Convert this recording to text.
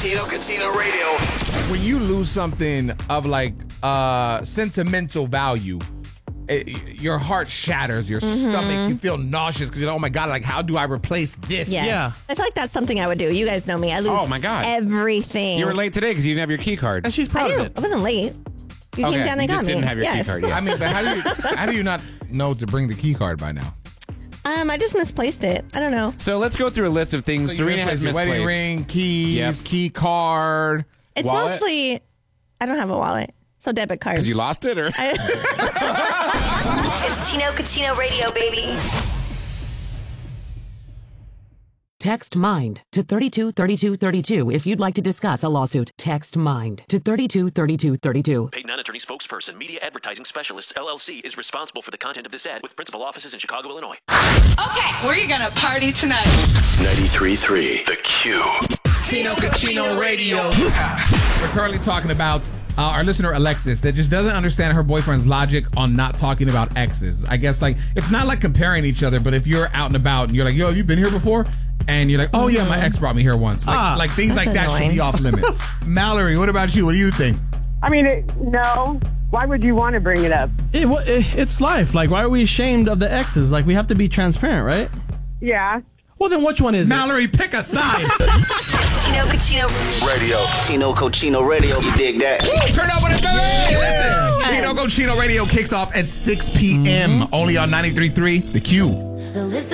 Tino Cucino Radio. When you lose something of like sentimental value, your heart shatters, your stomach, you feel nauseous because you're like, oh my God, like how do I replace this? Yes. Yeah. I feel like that's something I would do. You guys know me. I lose Oh, my God. everything. You were late today because you didn't have your key card. And she's I proud do. of it. I wasn't late. You Okay, came down and you got just me. didn't have your key Yes. card yet. I mean, but how do you not know to bring the key card by now? I just misplaced it. I don't know. So let's go through a list of things So Serena has your misplaced. wedding ring, keys, Yep. key card. It's Wallet? mostly, I don't have a wallet. So debit cards. Because you lost it, or? It's Tino Cucino Radio, baby. Text MIND to 323232 if you'd like to discuss a lawsuit. Text MIND to 323232. Paid non-attorney spokesperson, Media Advertising Specialists, LLC, is responsible for the content of this ad with principal offices in Chicago, Illinois. Okay, where are you gonna party tonight? 93.3 The Q. Tino Cucino Radio. We're currently talking about our listener Alexis that just doesn't understand her boyfriend's logic on not talking about exes. I guess like it's not like comparing each other, but if you're out and about and you're like, yo, have you been here before? And you're like, oh yeah, my ex brought me here once. Like things That's like that should annoying. be off limits. Mallory, what about you? What do you think? I mean, no. Why would you want to bring it up? It's life. Like, why are we ashamed of the exes? Like, we have to be transparent, right? Yeah. Well, then which one is Mallory, pick a side. It's Tino Cucino Radio. Tino Cucino Radio. You dig that? Turn up with it, baby. Listen, Tino Cucino Radio kicks off at 6 p.m. Only on 93.3 The Q. The list